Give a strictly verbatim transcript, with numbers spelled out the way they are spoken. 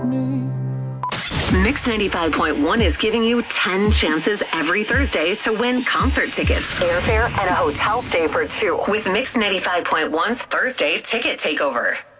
me. Mix ninety-five point one is giving you ten chances every Thursday to win concert tickets, airfare, and a hotel stay for two with Mix ninety-five point one's Thursday Ticket Takeover.